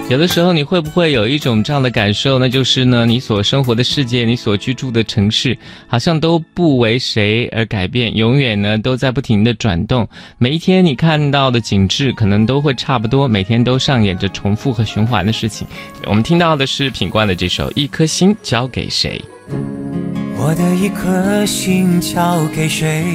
有的时候你会不会有一种这样的感受，那就是呢，你所生活的世界，你所居住的城市，好像都不为谁而改变，永远呢都在不停的转动。每一天你看到的景致可能都会差不多，每天都上演着重复和循环的事情。我们听到的是品冠的这首《一颗心交给谁》。 我的一颗心交给谁？